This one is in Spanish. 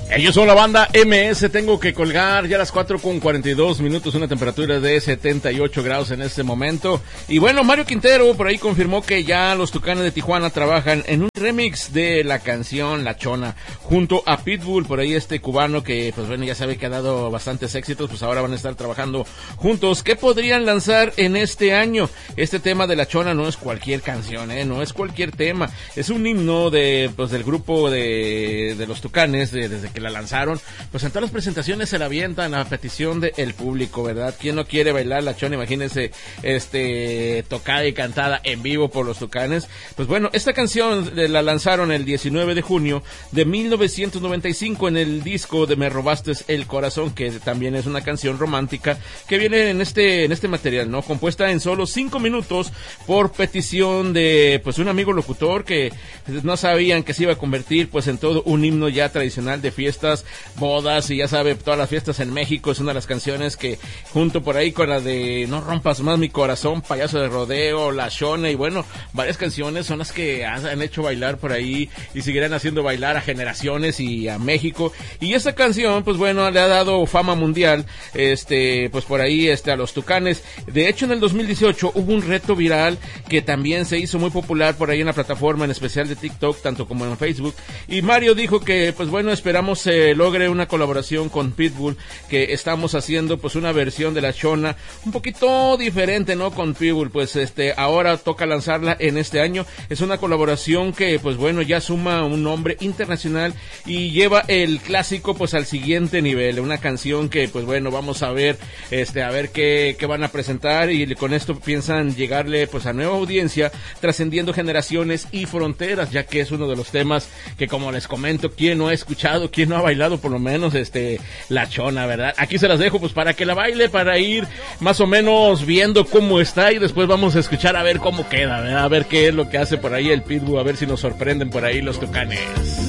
Ellos son la banda MS, tengo que colgar ya a las 4:42, una temperatura de 78 grados en este momento. Y bueno, Mario Quintero por ahí confirmó que ya los Tucanes de Tijuana trabajan en un remix de la canción La Chona, junto a Pitbull, por ahí este cubano que pues bueno, ya sabe que ha dado bastantes éxitos, pues ahora van a estar trabajando juntos. ¿Qué podrían lanzar en este año? Este tema de La Chona no es cualquier canción, no es cualquier tema, es un himno de pues del grupo de los Tucanes, desde que la lanzaron, pues en todas las presentaciones se la avientan a petición del público, ¿verdad? ¿Quién no quiere bailar La Chona? Imagínense, tocada y cantada en vivo por los Tucanes. Pues bueno, esta canción la lanzaron el 19 de junio de 1995 en el disco de Me Robaste el Corazón, que también es una canción romántica que viene en este material, ¿no? Compuesta en solo 5 minutos por petición de pues un amigo locutor que no sabían que se iba a convertir pues en todo un himno ya tradicional de fiestas, bodas y ya sabe, todas las fiestas en México. Es una de las canciones que junto por ahí con la de No rompas más mi corazón, Payaso de rodeo, La Chona y bueno, varias canciones son las que han hecho bailar por ahí y seguirán haciendo bailar a generaciones y a México. Y esta canción pues bueno, le ha dado fama mundial pues por ahí a los Tucanes. De hecho en el 2018 hubo un reto viral que también se hizo muy popular por ahí en la plataforma, en especial de TikTok, tanto como en Facebook, y Mario dijo que pues bueno, esperamos logre una colaboración con Pitbull, que estamos haciendo pues una versión de La Chona un poquito diferente, ¿no? Con Pitbull, pues ahora toca lanzarla en este año. Es una colaboración que pues bueno, ya suma un nombre internacional y lleva el clásico pues al siguiente nivel, una canción que pues bueno, vamos a ver qué van a presentar, y con esto piensan llegarle pues a nueva audiencia, trascendiendo generaciones y fronteras, ya que es uno de los temas que, como les comento, ¿quién no ha escuchado, quién no ha bailado por lo menos La Chona, verdad? Aquí se las dejo pues para que la baile, para ir más o menos viendo cómo está, y después vamos a escuchar a ver cómo queda, ¿verdad? A ver qué es lo que hace por ahí el Pitbull, a ver si nos sorprenden por ahí los Tucanes.